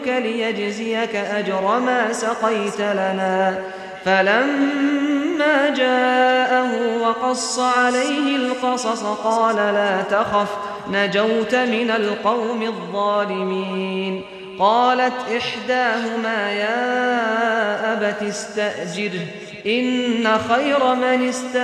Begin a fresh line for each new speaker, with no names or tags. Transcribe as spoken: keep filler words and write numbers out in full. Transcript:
نستأجرك ليجزيك أجر ما سقيت لنا. فلما جاءه وقص عليه القصص قال لا تخف نجوت من القوم الظالمين. قالت إحداهما يا أبت استأجره إن خير من استأجرت